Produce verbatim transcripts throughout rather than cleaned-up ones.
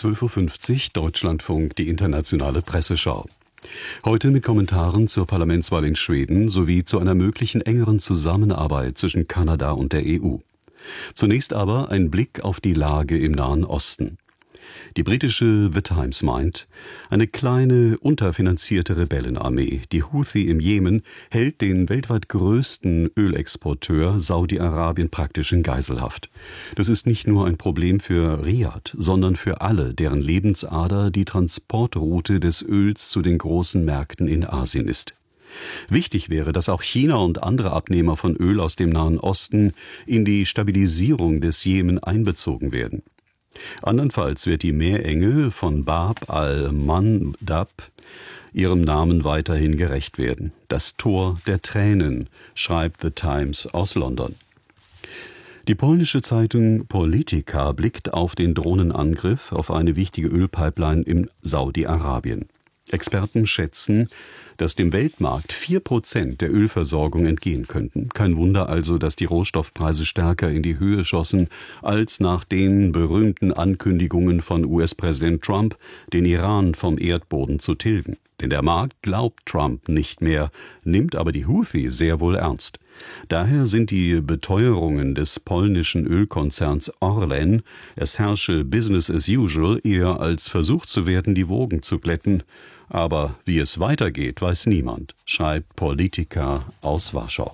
zwölf Uhr fünfzig Deutschlandfunk, die internationale Presseschau. Heute mit Kommentaren zur Parlamentswahl in Schweden sowie zu einer möglichen engeren Zusammenarbeit zwischen Kanada und der E U. Zunächst aber ein Blick auf die Lage im Nahen Osten. Die britische The Times meint, eine kleine, unterfinanzierte Rebellenarmee, die Houthi im Jemen, hält den weltweit größten Ölexporteur Saudi-Arabien praktisch in Geiselhaft. Das ist nicht nur ein Problem für Riad, sondern für alle, deren Lebensader die Transportroute des Öls zu den großen Märkten in Asien ist. Wichtig wäre, dass auch China und andere Abnehmer von Öl aus dem Nahen Osten in die Stabilisierung des Jemen einbezogen werden. Andernfalls wird die Meerenge von Bab al-Mandab ihrem Namen weiterhin gerecht werden. Das Tor der Tränen, schreibt The Times aus London. Die polnische Zeitung Polityka blickt auf den Drohnenangriff auf eine wichtige Ölpipeline in Saudi-Arabien. Experten schätzen, dass dem Weltmarkt vier Prozent der Ölversorgung entgehen könnten. Kein Wunder also, dass die Rohstoffpreise stärker in die Höhe schossen, als nach den berühmten Ankündigungen von U S-Präsident Trump, den Iran vom Erdboden zu tilgen. Denn der Markt glaubt Trump nicht mehr, nimmt aber die Houthi sehr wohl ernst. Daher sind die Beteuerungen des polnischen Ölkonzerns Orlen, es herrsche Business as usual, eher als Versuch zu werden, die Wogen zu glätten. Aber wie es weitergeht, weiß niemand, schreibt Polityka aus Warschau.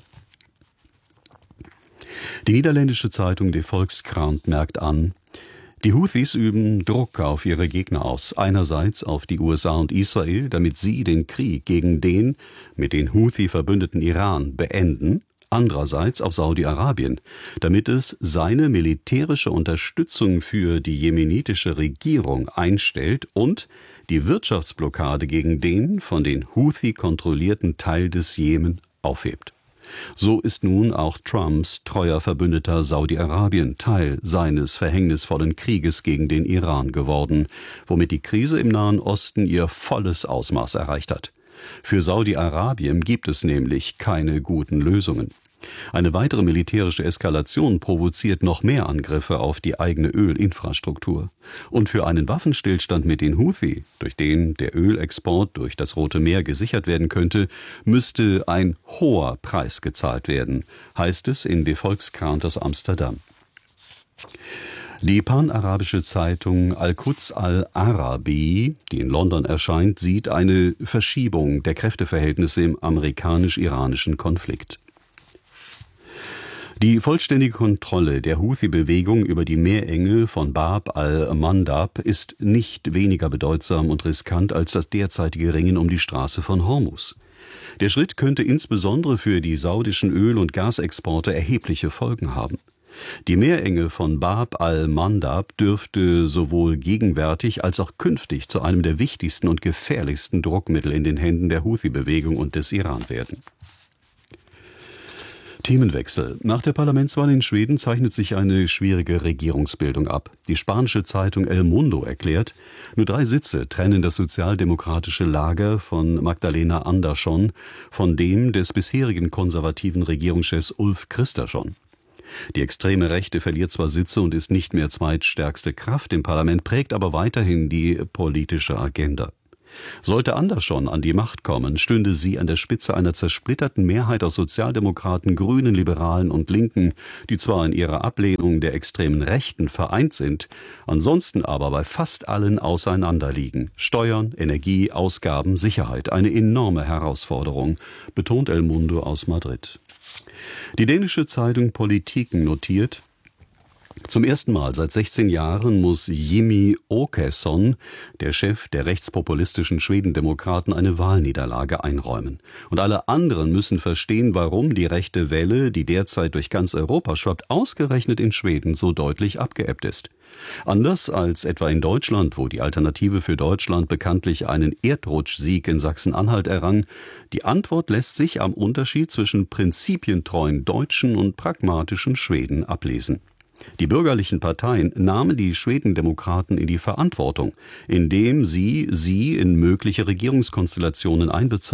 Die niederländische Zeitung De Volkskrant merkt an, die Houthis üben Druck auf ihre Gegner aus, einerseits auf die U S A und Israel, damit sie den Krieg gegen den mit den Houthi verbündeten Iran beenden, andererseits auf Saudi-Arabien, damit es seine militärische Unterstützung für die jemenitische Regierung einstellt und die Wirtschaftsblockade gegen den von den Houthi kontrollierten Teil des Jemen aufhebt. So ist nun auch Trumps treuer Verbündeter Saudi-Arabien Teil seines verhängnisvollen Krieges gegen den Iran geworden, womit die Krise im Nahen Osten ihr volles Ausmaß erreicht hat. Für Saudi-Arabien gibt es nämlich keine guten Lösungen. Eine weitere militärische Eskalation provoziert noch mehr Angriffe auf die eigene Ölinfrastruktur. Und für einen Waffenstillstand mit den Houthi, durch den der Ölexport durch das Rote Meer gesichert werden könnte, müsste ein hoher Preis gezahlt werden, heißt es in De Volkskrant aus Amsterdam. Die panarabische Zeitung Al-Quds Al-Arabi, die in London erscheint, sieht eine Verschiebung der Kräfteverhältnisse im amerikanisch-iranischen Konflikt. Die vollständige Kontrolle der Houthi-Bewegung über die Meerenge von Bab al-Mandab ist nicht weniger bedeutsam und riskant als das derzeitige Ringen um die Straße von Hormuz. Der Schritt könnte insbesondere für die saudischen Öl- und Gasexporte erhebliche Folgen haben. Die Meerenge von Bab al-Mandab dürfte sowohl gegenwärtig als auch künftig zu einem der wichtigsten und gefährlichsten Druckmittel in den Händen der Houthi-Bewegung und des Iran werden. Themenwechsel. Nach der Parlamentswahl in Schweden zeichnet sich eine schwierige Regierungsbildung ab. Die spanische Zeitung El Mundo erklärt, nur drei Sitze trennen das sozialdemokratische Lager von Magdalena Andersson von dem des bisherigen konservativen Regierungschefs Ulf Kristersson. Die extreme Rechte verliert zwar Sitze und ist nicht mehr zweitstärkste Kraft im Parlament, prägt aber weiterhin die politische Agenda. Sollte Andersson an die Macht kommen, stünde sie an der Spitze einer zersplitterten Mehrheit aus Sozialdemokraten, Grünen, Liberalen und Linken, die zwar in ihrer Ablehnung der extremen Rechten vereint sind, ansonsten aber bei fast allen auseinanderliegen. Steuern, Energie, Ausgaben, Sicherheit, eine enorme Herausforderung, betont El Mundo aus Madrid. Die dänische Zeitung Politiken notiert, zum ersten Mal seit sechzehn Jahren muss Jimmie Åkesson, der Chef der rechtspopulistischen Schwedendemokraten, eine Wahlniederlage einräumen. Und alle anderen müssen verstehen, warum die rechte Welle, die derzeit durch ganz Europa schwappt, ausgerechnet in Schweden so deutlich abgeebbt ist. Anders als etwa in Deutschland, wo die Alternative für Deutschland bekanntlich einen Erdrutschsieg in Sachsen-Anhalt errang, die Antwort lässt sich am Unterschied zwischen prinzipientreuen Deutschen und pragmatischen Schweden ablesen. Die bürgerlichen Parteien nahmen die Schwedendemokraten in die Verantwortung, indem sie sie in mögliche Regierungskonstellationen einbezogen.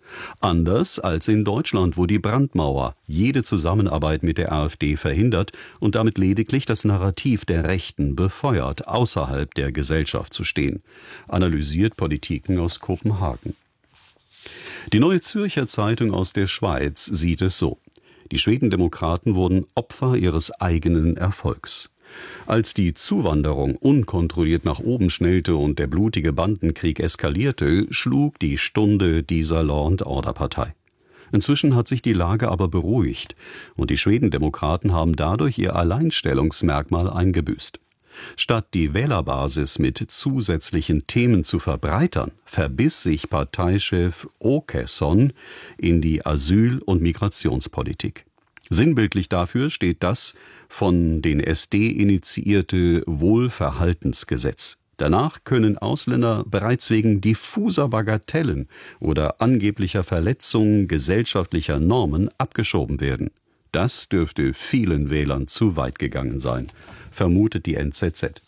Anders als in Deutschland, wo die Brandmauer jede Zusammenarbeit mit der AfD verhindert und damit lediglich das Narrativ der Rechten befeuert, außerhalb der Gesellschaft zu stehen, analysiert Politiken aus Kopenhagen. Die Neue Zürcher Zeitung aus der Schweiz sieht es so: Die Schwedendemokraten wurden Opfer ihres eigenen Erfolgs. Als die Zuwanderung unkontrolliert nach oben schnellte und der blutige Bandenkrieg eskalierte, schlug die Stunde dieser Law-and-Order-Partei. Inzwischen hat sich die Lage aber beruhigt und die Schwedendemokraten haben dadurch ihr Alleinstellungsmerkmal eingebüßt. Statt die Wählerbasis mit zusätzlichen Themen zu verbreitern, verbiss sich Parteichef Åkesson in die Asyl- und Migrationspolitik. Sinnbildlich dafür steht das von den S D initiierte Wohlverhaltensgesetz. Danach können Ausländer bereits wegen diffuser Bagatellen oder angeblicher Verletzungen gesellschaftlicher Normen abgeschoben werden. Das dürfte vielen Wählern zu weit gegangen sein, vermutet die N Z Z.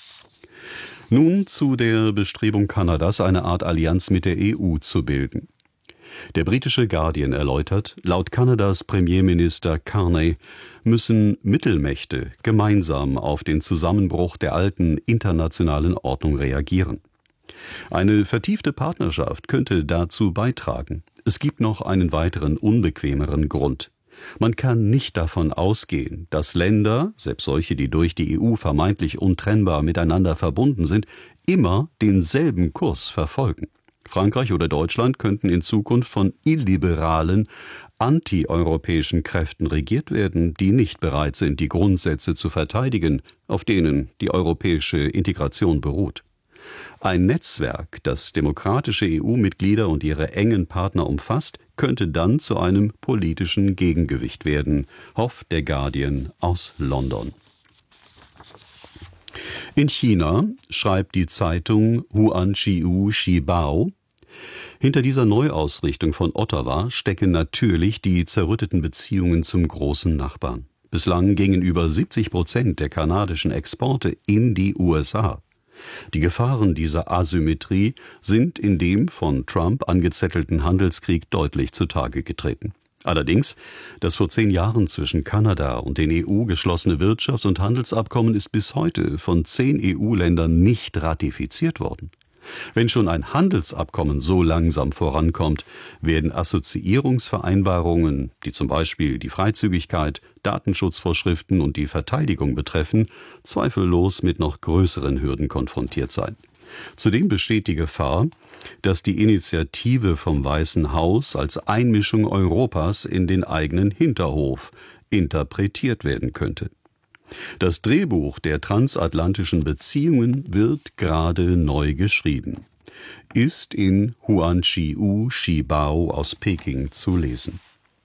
Nun zu der Bestrebung Kanadas, eine Art Allianz mit der E U zu bilden. Der britische Guardian erläutert, laut Kanadas Premierminister Carney müssen Mittelmächte gemeinsam auf den Zusammenbruch der alten internationalen Ordnung reagieren. Eine vertiefte Partnerschaft könnte dazu beitragen. Es gibt noch einen weiteren unbequemeren Grund. Man kann nicht davon ausgehen, dass Länder, selbst solche, die durch die E U vermeintlich untrennbar miteinander verbunden sind, immer denselben Kurs verfolgen. Frankreich oder Deutschland könnten in Zukunft von illiberalen, antieuropäischen Kräften regiert werden, die nicht bereit sind, die Grundsätze zu verteidigen, auf denen die europäische Integration beruht. Ein Netzwerk, das demokratische E U-Mitglieder und ihre engen Partner umfasst, könnte dann zu einem politischen Gegengewicht werden, hofft der Guardian aus London. In China schreibt die Zeitung Huanqiu Shibao: Hinter dieser Neuausrichtung von Ottawa stecken natürlich die zerrütteten Beziehungen zum großen Nachbarn. Bislang gingen über siebzig Prozent der kanadischen Exporte in die U S A. Die Gefahren dieser Asymmetrie sind in dem von Trump angezettelten Handelskrieg deutlich zutage getreten. Allerdings, das vor zehn Jahren zwischen Kanada und den E U geschlossene Wirtschafts- und Handelsabkommen ist bis heute von zehn E U-Ländern nicht ratifiziert worden. Wenn schon ein Handelsabkommen so langsam vorankommt, werden Assoziierungsvereinbarungen, die zum Beispiel die Freizügigkeit, Datenschutzvorschriften und die Verteidigung betreffen, zweifellos mit noch größeren Hürden konfrontiert sein. Zudem besteht die Gefahr, dass die Initiative vom Weißen Haus als Einmischung Europas in den eigenen Hinterhof interpretiert werden könnte. Das Drehbuch der transatlantischen Beziehungen wird gerade neu geschrieben. Ist in Huanqiu Shibao aus Peking zu lesen.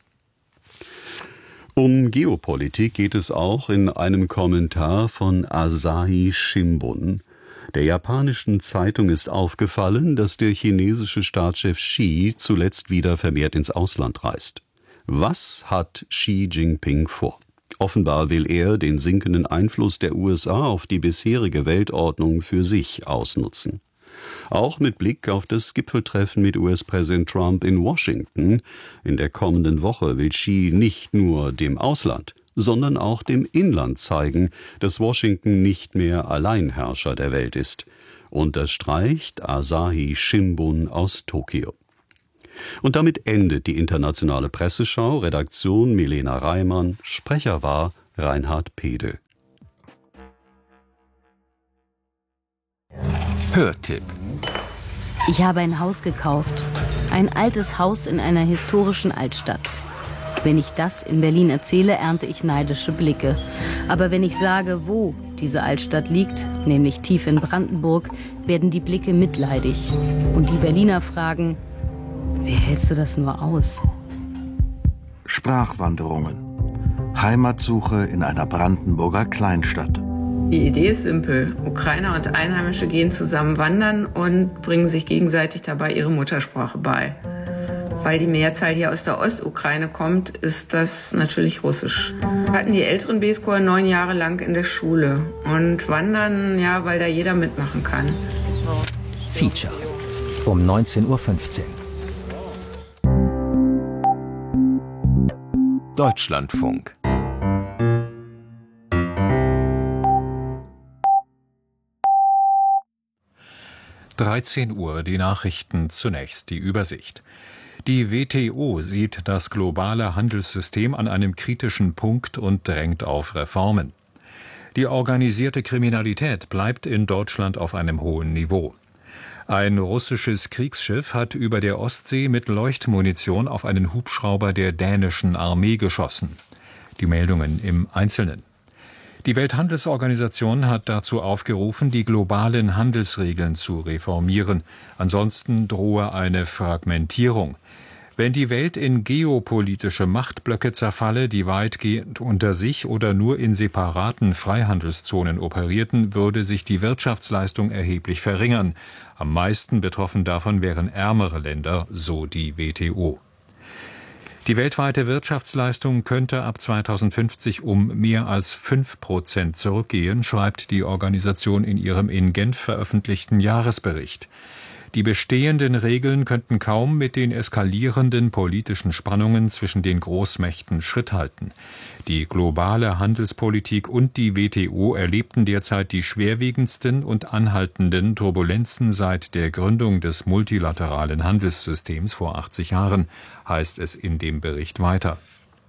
Um Geopolitik geht es auch in einem Kommentar von Asahi Shimbun. Der japanischen Zeitung ist aufgefallen, dass der chinesische Staatschef Xi zuletzt wieder vermehrt ins Ausland reist. Was hat Xi Jinping vor? Offenbar will er den sinkenden Einfluss der U S A auf die bisherige Weltordnung für sich ausnutzen. Auch mit Blick auf das Gipfeltreffen mit U S-Präsident Trump in Washington in der kommenden Woche will Xi nicht nur dem Ausland, sondern auch dem Inland zeigen, dass Washington nicht mehr Alleinherrscher der Welt ist, unterstreicht Asahi Shimbun aus Tokio. Und damit endet die internationale Presseschau. Redaktion Milena Reimann, Sprecher war Reinhard Pede. Hörtipp. Ich habe ein Haus gekauft. Ein altes Haus in einer historischen Altstadt. Wenn ich das in Berlin erzähle, ernte ich neidische Blicke. Aber wenn ich sage, wo diese Altstadt liegt, nämlich tief in Brandenburg, werden die Blicke mitleidig. Und die Berliner fragen: Wie hältst du das nur aus? Sprachwanderungen. Heimatsuche in einer Brandenburger Kleinstadt. Die Idee ist simpel. Ukrainer und Einheimische gehen zusammen wandern und bringen sich gegenseitig dabei ihre Muttersprache bei. Weil die Mehrzahl hier aus der Ostukraine kommt, ist das natürlich Russisch. Wir hatten die älteren B-Score neun Jahre lang in der Schule. Und wandern, ja, weil da jeder mitmachen kann. Feature um neunzehn Uhr fünfzehn. Deutschlandfunk. dreizehn Uhr, die Nachrichten, zunächst die Übersicht. Die W T O sieht das globale Handelssystem an einem kritischen Punkt und drängt auf Reformen. Die organisierte Kriminalität bleibt in Deutschland auf einem hohen Niveau. Ein russisches Kriegsschiff hat über der Ostsee mit Leuchtmunition auf einen Hubschrauber der dänischen Armee geschossen. Die Meldungen im Einzelnen. Die Welthandelsorganisation hat dazu aufgerufen, die globalen Handelsregeln zu reformieren. Ansonsten drohe eine Fragmentierung. Wenn die Welt in geopolitische Machtblöcke zerfalle, die weitgehend unter sich oder nur in separaten Freihandelszonen operierten, würde sich die Wirtschaftsleistung erheblich verringern. Am meisten betroffen davon wären ärmere Länder, so die W T O. Die weltweite Wirtschaftsleistung könnte ab zweitausendfünfzig um mehr als fünf Prozent zurückgehen, schreibt die Organisation in ihrem in Genf veröffentlichten Jahresbericht. Die bestehenden Regeln könnten kaum mit den eskalierenden politischen Spannungen zwischen den Großmächten Schritt halten. Die globale Handelspolitik und die W T O erlebten derzeit die schwerwiegendsten und anhaltenden Turbulenzen seit der Gründung des multilateralen Handelssystems vor achtzig Jahren, heißt es in dem Bericht weiter.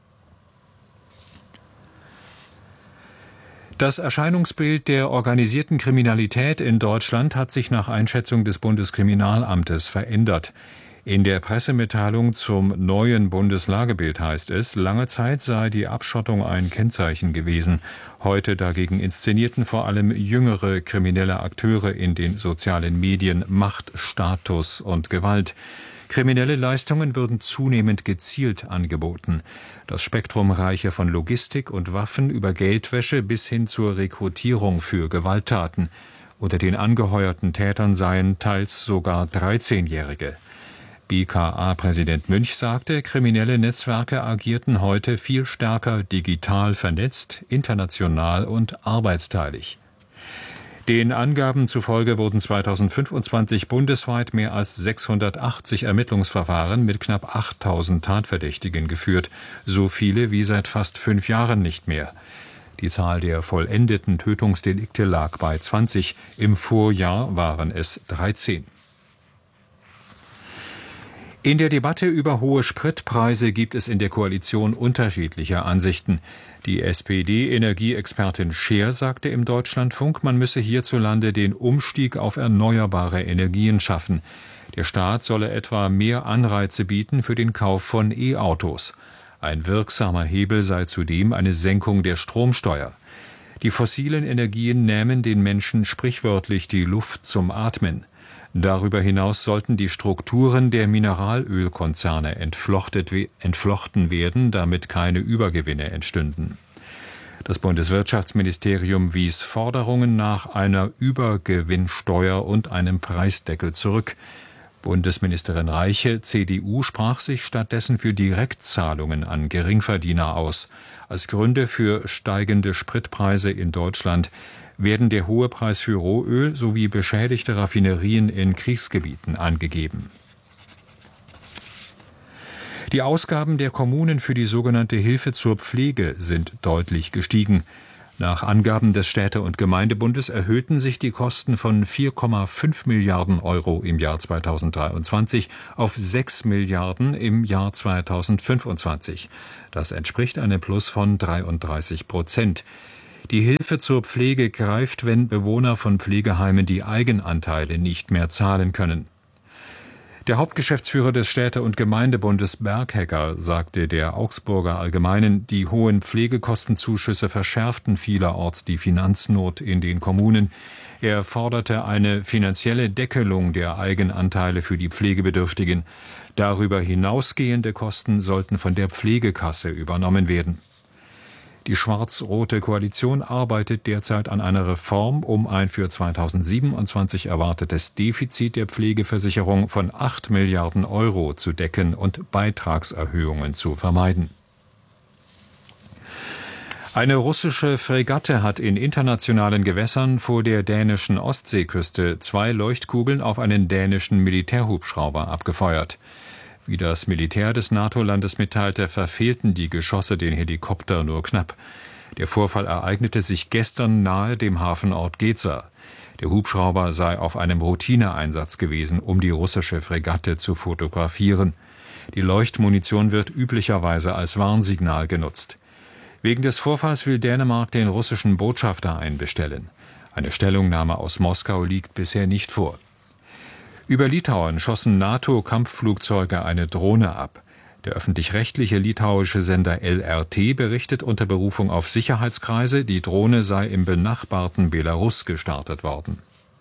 Das Erscheinungsbild der organisierten Kriminalität in Deutschland hat sich nach Einschätzung des Bundeskriminalamtes verändert. In der Pressemitteilung zum neuen Bundeslagebild heißt es, lange Zeit sei die Abschottung ein Kennzeichen gewesen. Heute dagegen inszenierten vor allem jüngere kriminelle Akteure in den sozialen Medien Macht, Status und Gewalt. Kriminelle Leistungen würden zunehmend gezielt angeboten. Das Spektrum reiche von Logistik und Waffen über Geldwäsche bis hin zur Rekrutierung für Gewalttaten. Unter den angeheuerten Tätern seien teils sogar dreizehnjährige. B K A-Präsident Münch sagte, kriminelle Netzwerke agierten heute viel stärker digital vernetzt, international und arbeitsteilig. Den Angaben zufolge wurden zweitausendfünfundzwanzig bundesweit mehr als sechshundertachtzig Ermittlungsverfahren mit knapp achttausend Tatverdächtigen geführt, so viele wie seit fast fünf Jahren nicht mehr. Die Zahl der vollendeten Tötungsdelikte lag bei zwanzig, im Vorjahr waren es dreizehn. In der Debatte über hohe Spritpreise gibt es in der Koalition unterschiedliche Ansichten. Die S P D-Energieexpertin Scheer sagte im Deutschlandfunk, man müsse hierzulande den Umstieg auf erneuerbare Energien schaffen. Der Staat solle etwa mehr Anreize bieten für den Kauf von E-Autos. Ein wirksamer Hebel sei zudem eine Senkung der Stromsteuer. Die fossilen Energien nähmen den Menschen sprichwörtlich die Luft zum Atmen. Darüber hinaus sollten die Strukturen der Mineralölkonzerne entflochten werden, damit keine Übergewinne entstünden. Das Bundeswirtschaftsministerium wies Forderungen nach einer Übergewinnsteuer und einem Preisdeckel zurück. Bundesministerin Reiche, C D U, sprach sich stattdessen für Direktzahlungen an Geringverdiener aus. Als Gründe für steigende Spritpreise in Deutschland werden der hohe Preis für Rohöl sowie beschädigte Raffinerien in Kriegsgebieten angegeben. Die Ausgaben der Kommunen für die sogenannte Hilfe zur Pflege sind deutlich gestiegen. Nach Angaben des Städte- und Gemeindebundes erhöhten sich die Kosten von vier Komma fünf Milliarden Euro im Jahr zweitausenddreiundzwanzig auf sechs Milliarden im Jahr zweitausendfünfundzwanzig. Das entspricht einem Plus von dreiunddreißig Prozent. Die Hilfe zur Pflege greift, wenn Bewohner von Pflegeheimen die Eigenanteile nicht mehr zahlen können. Der Hauptgeschäftsführer des Städte- und Gemeindebundes Berghecker sagte der Augsburger Allgemeinen, die hohen Pflegekostenzuschüsse verschärften vielerorts die Finanznot in den Kommunen. Er forderte eine finanzielle Deckelung der Eigenanteile für die Pflegebedürftigen. Darüber hinausgehende Kosten sollten von der Pflegekasse übernommen werden. Die schwarz-rote Koalition arbeitet derzeit an einer Reform, um ein für zweitausendsiebenundzwanzig erwartetes Defizit der Pflegeversicherung von acht Milliarden Euro zu decken und Beitragserhöhungen zu vermeiden. Eine russische Fregatte hat in internationalen Gewässern vor der dänischen Ostseeküste zwei Leuchtkugeln auf einen dänischen Militärhubschrauber abgefeuert. Wie das Militär des NATO-Landes mitteilte, verfehlten die Geschosse den Helikopter nur knapp. Der Vorfall ereignete sich gestern nahe dem Hafenort Geza. Der Hubschrauber sei auf einem Routineeinsatz gewesen, um die russische Fregatte zu fotografieren. Die Leuchtmunition wird üblicherweise als Warnsignal genutzt. Wegen des Vorfalls will Dänemark den russischen Botschafter einbestellen. Eine Stellungnahme aus Moskau liegt bisher nicht vor. Über Litauen schossen NATO-Kampfflugzeuge eine Drohne ab. Der öffentlich-rechtliche litauische Sender L R T berichtet unter Berufung auf Sicherheitskreise, die Drohne sei im benachbarten Belarus gestartet worden.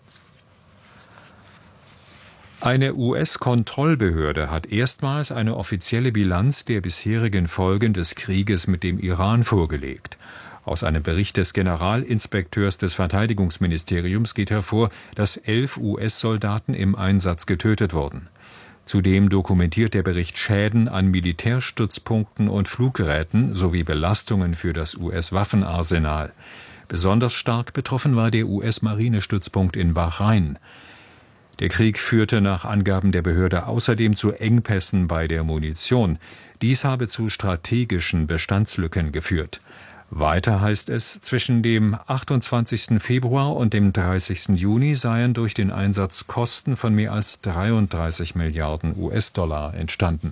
Eine U S-Kontrollbehörde hat erstmals eine offizielle Bilanz der bisherigen Folgen des Krieges mit dem Iran vorgelegt. Aus einem Bericht des Generalinspekteurs des Verteidigungsministeriums geht hervor, dass elf U S-Soldaten im Einsatz getötet wurden. Zudem dokumentiert der Bericht Schäden an Militärstützpunkten und Fluggeräten sowie Belastungen für das U S-Waffenarsenal. Besonders stark betroffen war der U S-Marinestützpunkt in Bahrain. Der Krieg führte nach Angaben der Behörde außerdem zu Engpässen bei der Munition. Dies habe zu strategischen Bestandslücken geführt. Weiter heißt es, zwischen dem achtundzwanzigsten Februar und dem dreißigsten Juni seien durch den Einsatz Kosten von mehr als dreiunddreißig Milliarden U S-Dollar entstanden.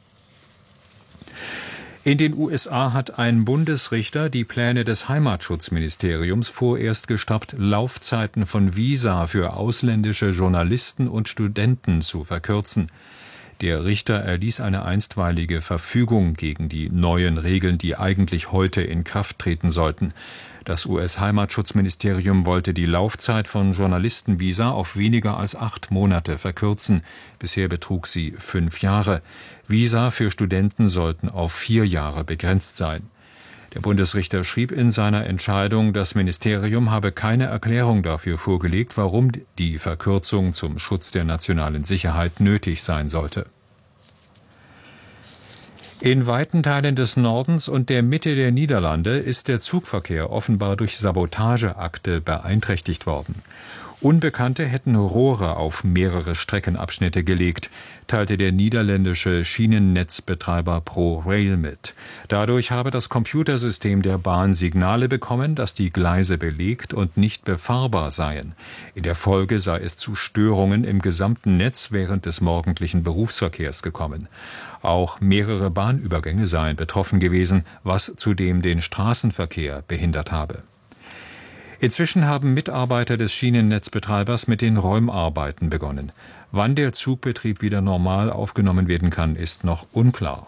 In den U S A hat ein Bundesrichter die Pläne des Heimatschutzministeriums vorerst gestoppt, Laufzeiten von Visa für ausländische Journalisten und Studenten zu verkürzen. Der Richter erließ eine einstweilige Verfügung gegen die neuen Regeln, die eigentlich heute in Kraft treten sollten. Das U S-Heimatschutzministerium wollte die Laufzeit von Journalistenvisa auf weniger als acht Monate verkürzen. Bisher betrug sie fünf Jahre. Visa für Studenten sollten auf vier Jahre begrenzt sein. Der Bundesrichter schrieb in seiner Entscheidung, das Ministerium habe keine Erklärung dafür vorgelegt, warum die Verkürzung zum Schutz der nationalen Sicherheit nötig sein sollte. In weiten Teilen des Nordens und der Mitte der Niederlande ist der Zugverkehr offenbar durch Sabotageakte beeinträchtigt worden. Unbekannte hätten Rohre auf mehrere Streckenabschnitte gelegt, teilte der niederländische Schienennetzbetreiber ProRail mit. Dadurch habe das Computersystem der Bahn Signale bekommen, dass die Gleise belegt und nicht befahrbar seien. In der Folge sei es zu Störungen im gesamten Netz während des morgendlichen Berufsverkehrs gekommen. Auch mehrere Bahnübergänge seien betroffen gewesen, was zudem den Straßenverkehr behindert habe. Inzwischen haben Mitarbeiter des Schienennetzbetreibers mit den Räumarbeiten begonnen. Wann der Zugbetrieb wieder normal aufgenommen werden kann, ist noch unklar.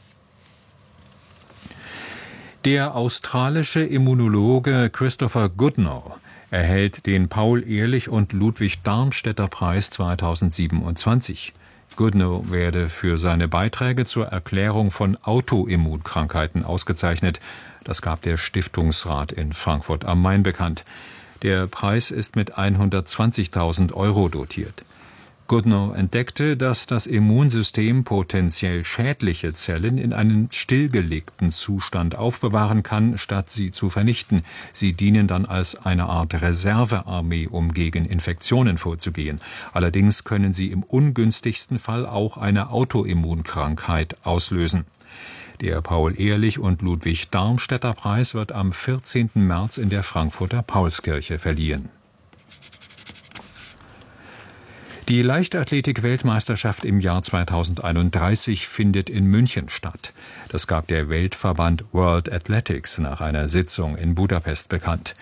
Der australische Immunologe Christopher Goodnow erhält den Paul-Ehrlich- und Ludwig-Darmstädter-Preis zweitausendsiebenundzwanzig. Goodnow werde für seine Beiträge zur Erklärung von Autoimmunkrankheiten ausgezeichnet. Das gab der Stiftungsrat in Frankfurt am Main bekannt. Der Preis ist mit hundertzwanzigtausend Euro dotiert. Goodnow entdeckte, dass das Immunsystem potenziell schädliche Zellen in einem stillgelegten Zustand aufbewahren kann, statt sie zu vernichten. Sie dienen dann als eine Art Reservearmee, um gegen Infektionen vorzugehen. Allerdings können sie im ungünstigsten Fall auch eine Autoimmunkrankheit auslösen. Der Paul-Ehrlich- und Ludwig-Darmstädter-Preis wird am vierzehnten März in der Frankfurter Paulskirche verliehen. Die Leichtathletik-Weltmeisterschaft im Jahr zweitausendeinunddreißig findet in München statt. Das gab der Weltverband World Athletics nach einer Sitzung in Budapest bekannt.